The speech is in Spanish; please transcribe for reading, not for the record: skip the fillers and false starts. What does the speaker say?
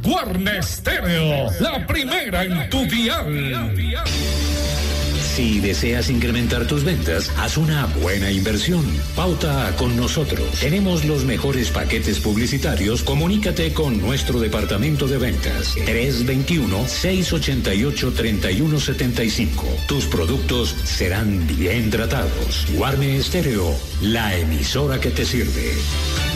Guarne Stereo, la primera en tu dial. Si deseas incrementar tus ventas, haz una buena inversión. Pauta con nosotros. Tenemos los mejores paquetes publicitarios. Comunícate con nuestro departamento de ventas. 321-688-3175. Tus productos serán bien tratados. Guarne Stereo, la emisora que te sirve.